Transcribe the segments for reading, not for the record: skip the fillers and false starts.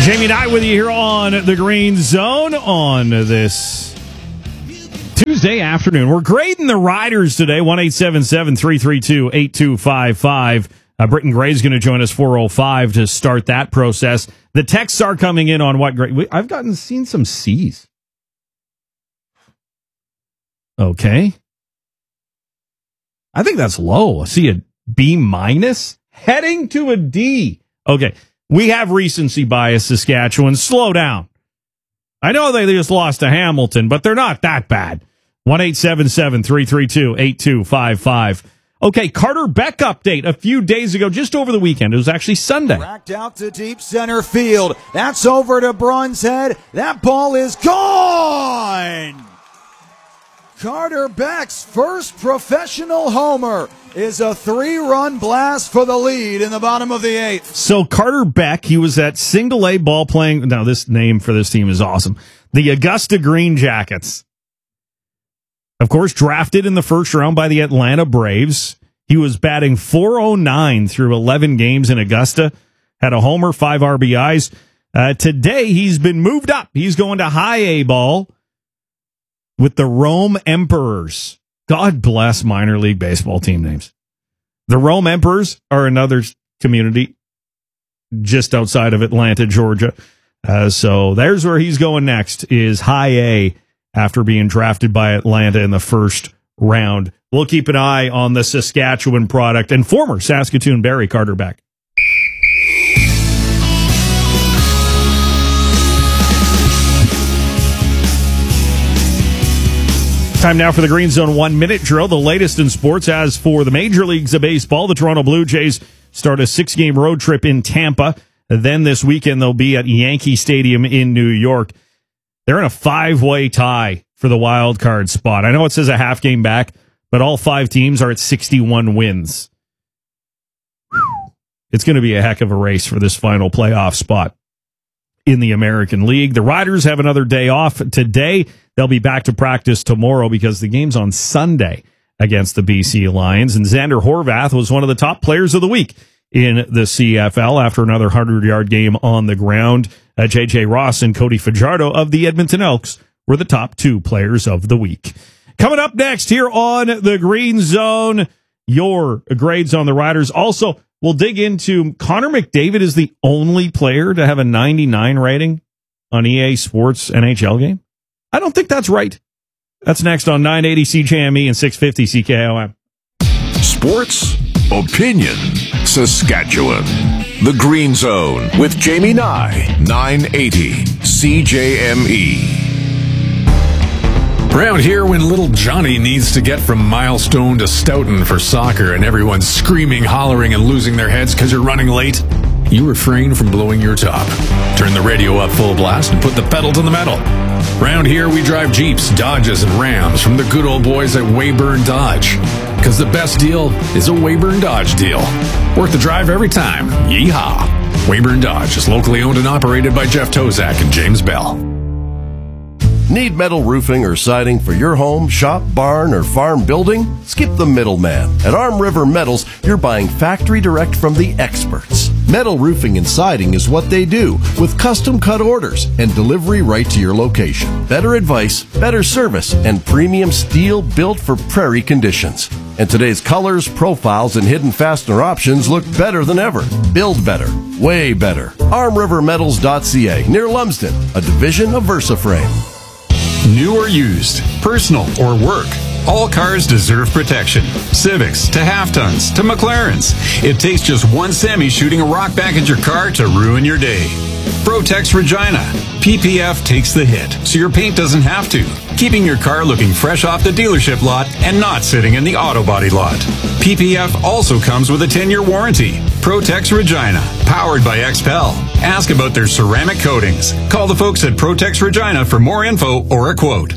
Jamie and I with you here on the Green Zone on this Tuesday afternoon. We're grading the riders today, 1-877-332-8255. Britton Gray's going to join us 4:05 to start that process. The texts are coming in on what grade. I've seen some C's. Okay. I think that's low. I see a B minus heading to a D. Okay. We have recency bias, Saskatchewan. Slow down. I know they just lost to Hamilton, but they're not that bad. 1-877-332-8255. Okay, Carter Beck update a few days ago, just over the weekend. It was actually Sunday. Racked out to deep center field. That's over to Brunshead. That ball is gone! Carter Beck's first professional homer is a 3-run blast for the lead in the bottom of the 8th. So Carter Beck, he was at single A ball playing. Now, this name for this team is awesome. The Augusta Green Jackets. Of course, drafted in the first round by the Atlanta Braves. He was batting .409 through 11 games in Augusta. Had a homer, 5 RBIs. Today, he's been moved up. He's going to high A ball with the Rome Emperors. God bless minor league baseball team names. The Rome Emperors are another community just outside of Atlanta, Georgia. So there's where he's going next, is high A after being drafted by Atlanta in the first round. We'll keep an eye on the Saskatchewan product and former Saskatoon Barry Carter Beck. Time now for the Green Zone 1-minute drill, the latest in sports. As for the major leagues of baseball, the Toronto Blue Jays start a 6-game road trip in Tampa. Then this weekend, they'll be at Yankee Stadium in New York. They're in a 5-way tie for the wild card spot. I know it says a half game back, but all 5 teams are at 61 wins. It's going to be a heck of a race for this final playoff spot in the American League. The Riders have another day off today. They'll be back to practice tomorrow because the game's on Sunday against the BC Lions. And Xander Horvath was one of the top players of the week in the CFL after another 100-yard game on the ground. J.J. Ross and Cody Fajardo of the Edmonton Elks were the top 2 players of the week. Coming up next here on the Green Zone, your grades on the Riders. Also, we'll dig into Connor McDavid is the only player to have a 99 rating on EA Sports NHL game. I don't think that's right. That's next on 980 CJME and 650 CKOM. Sports Opinion Saskatchewan. The Green Zone with Jamie Nye, 980 CJME. Around here, when little Johnny needs to get from Milestone to Stoughton for soccer and everyone's screaming, hollering, and losing their heads because you're running late, you refrain from blowing your top. Turn the radio up full blast and put the pedal to the metal. Around here, we drive Jeeps, Dodges, and Rams from the good old boys at Weyburn Dodge. Because the best deal is a Weyburn Dodge deal. Worth the drive every time. Yeehaw! Weyburn Dodge is locally owned and operated by Jeff Tozak and James Bell. Need metal roofing or siding for your home, shop, barn, or farm building? Skip the middleman. At Arm River Metals, you're buying factory direct from the experts. Metal roofing and siding is what they do, with custom cut orders and delivery right to your location. Better advice, better service, and premium steel built for prairie conditions. And today's colors, profiles, and hidden fastener options look better than ever. Build better. Way better. ArmRiverMetals.ca, near Lumsden, a division of VersaFrame. New or used, personal or work, all cars deserve protection. Civics to half-tons to McLarens. It takes just one semi shooting a rock back at your car to ruin your day. Protex Regina. PPF takes the hit, so your paint doesn't have to, keeping your car looking fresh off the dealership lot and not sitting in the auto body lot. PPF also comes with a 10-year warranty. Protex Regina, powered by XPEL. Ask about their ceramic coatings. Call the folks at Protex Regina for more info or a quote.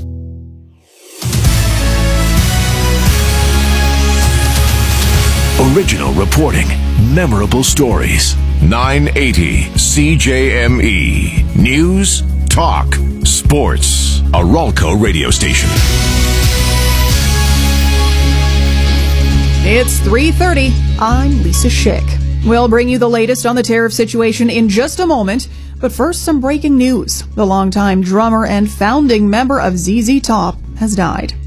Original reporting, memorable stories. 980 CJME. News, talk, sports. A Ralco radio station. It's 3:30. I'm Lisa Schick. We'll bring you the latest on the tariff situation in just a moment. But first, some breaking news. The longtime drummer and founding member of ZZ Top has died.